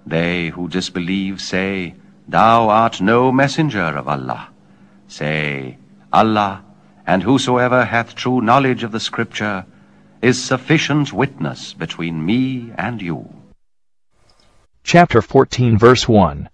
They who disbelieve say, Thou art no messenger of Allah. Say, Allah, and whosoever hath true knowledge of the Scripture, is sufficient witness between me and you. Chapter 14, verse 1.